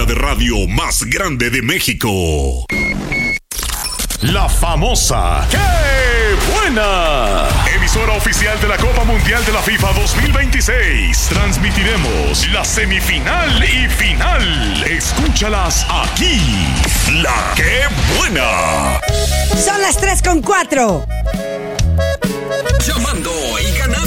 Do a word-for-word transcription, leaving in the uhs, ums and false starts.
de radio más grande de México. La famosa ¡Qué buena! Emisora oficial de la Copa Mundial de la FIFA dos mil veintiséis. Transmitiremos la semifinal y final. Escúchalas aquí. La ¡Qué buena! Son las tres con cuatro. Llamando y ganando